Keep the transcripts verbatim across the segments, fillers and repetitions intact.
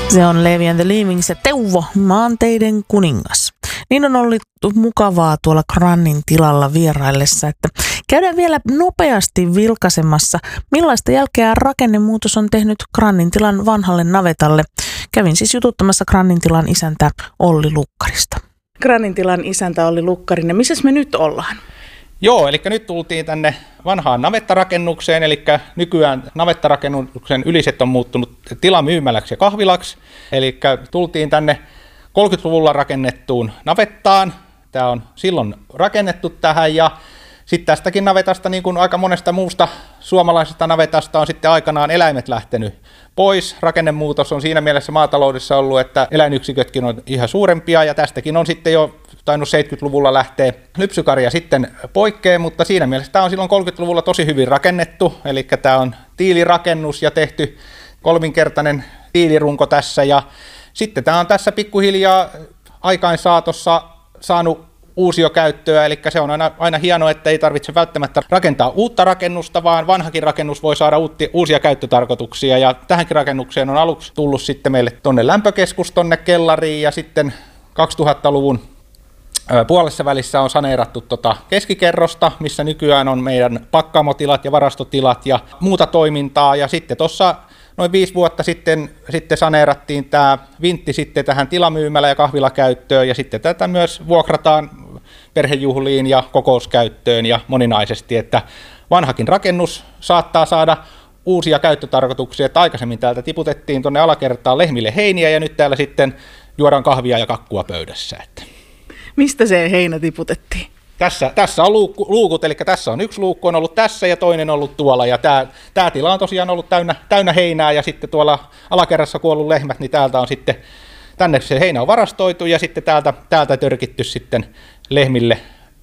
Se on Levi and the Leavings ja Teuvo, maanteiden kuningas. Niin on ollut mukavaa tuolla Grannin tilalla vieraillessa, että käydään vielä nopeasti vilkaisemassa, millaista jälkeä rakennemuutos on tehnyt Grannin tilan vanhalle navetalle. Kävin siis jututtamassa Grannin tilan isäntä Olli Lukkarista. Grannin tilan isäntä Olli Lukkarinen, missäs me nyt ollaan? Joo, eli nyt tultiin tänne vanhaan navettarakennukseen, eli nykyään navettarakennuksen yliset on muuttunut tilamyymäläksi ja kahvilaksi. Eli tultiin tänne kolmekymmentäluvulla rakennettuun navettaan. Tämä on silloin rakennettu tähän ja sitten tästäkin navetasta, niin kuin aika monesta muusta suomalaisesta navetasta, on sitten aikanaan eläimet lähtenyt pois. Rakennemuutos on siinä mielessä maataloudessa ollut, että eläinyksikötkin on ihan suurempia ja tästäkin on sitten jo tainnut seitsemänkymmentäluvulla lähteä lypsykarja sitten poikkeen, mutta siinä mielessä tämä on silloin kolmekymmentäluvulla tosi hyvin rakennettu, eli tämä on tiilirakennus ja tehty kolminkertainen tiilirunko tässä ja sitten tämä on tässä pikkuhiljaa aikain saatossa saanut uusiokäyttöä, eli se on aina, aina hienoa, että ei tarvitse välttämättä rakentaa uutta rakennusta, vaan vanhakin rakennus voi saada uutti, uusia käyttötarkoituksia, ja tähänkin rakennukseen on aluksi tullut sitten meille tuonne lämpökeskus tuonne kellariin, ja sitten kaksituhattaluvun puolessa välissä on saneerattu tota keskikerrosta, missä nykyään on meidän pakkaamotilat ja varastotilat ja muuta toimintaa, ja sitten tuossa noin viisi vuotta sitten, sitten saneerattiin tämä vintti sitten tähän tilamyymälä- ja kahvilakäyttöön, ja sitten tätä myös vuokrataan perhejuhliin ja kokouskäyttöön ja moninaisesti, että vanhakin rakennus saattaa saada uusia käyttötarkoituksia, että aikaisemmin täältä tiputettiin tuonne alakertaan lehmille heiniä, ja nyt täällä sitten juodaan kahvia ja kakkua pöydässä. Että. Mistä se heinä tiputettiin? Tässä, tässä on luukku, luukut, eli tässä on yksi luukku on ollut tässä ja toinen on ollut tuolla, ja tämä, tämä tila on tosiaan ollut täynnä, täynnä heinää, ja sitten tuolla alakerrassa kuollut lehmät, niin täältä on sitten, tänne se heinä on varastoitu, ja sitten täältä, täältä törkitty sitten lehmille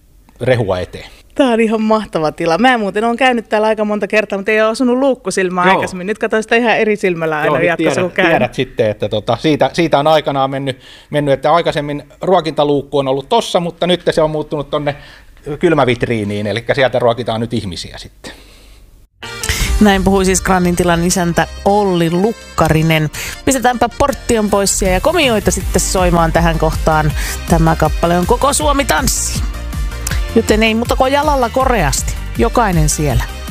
rehua eteen. Tämä on ihan mahtava tila. Mä muuten olen käynyt täällä aika monta kertaa, mutta ei ole osunut luukkusilmää Joo. aikaisemmin. Nyt katsoin sitä ihan eri silmällä aina Joo, jatkossa, tiedät, kun tiedät sitten, että tota, siitä, siitä on aikanaan mennyt, mennyt, että aikaisemmin ruokintaluukku on ollut tossa, mutta nyt se on muuttunut tuonne kylmävitriiniin, eli sieltä ruokitaan nyt ihmisiä sitten. Näin puhui siis Grannin tilan isäntä Olli Lukkarinen. Pistetäänpä porttion pois ja komioita sitten soimaan tähän kohtaan. Tämä kappale on Koko Suomi tanssii. Joten ei muuta kuin jalalla koreasti. Jokainen siellä.